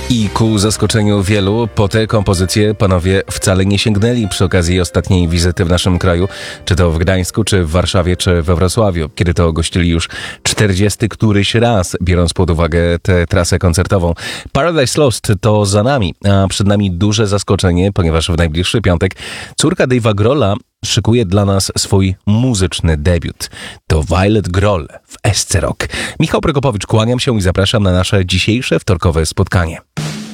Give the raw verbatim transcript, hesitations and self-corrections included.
I ku zaskoczeniu wielu, po te kompozycje panowie wcale nie sięgnęli przy okazji ostatniej wizyty w naszym kraju, czy to w Gdańsku, czy w Warszawie, czy we Wrocławiu, kiedy to gościli już czterdziesty któryś raz, biorąc pod uwagę tę trasę koncertową. Paradise Lost to za nami, a przed nami duże zaskoczenie, ponieważ w najbliższy piątek córka Dave'a Grohla szykuje dla nas swój muzyczny debiut. To Violet Grohl w S C Rock. Michał Prokopowicz, kłaniam się i zapraszam na nasze dzisiejsze wtorkowe spotkanie.